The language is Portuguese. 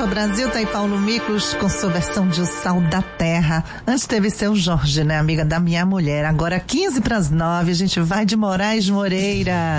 Alô Brasil, tá aí Paulo Miklos com sua versão de O Sal da Terra. Antes teve Seu Jorge, né, amiga da minha mulher. Agora 8:45, a gente vai de Moraes Moreira.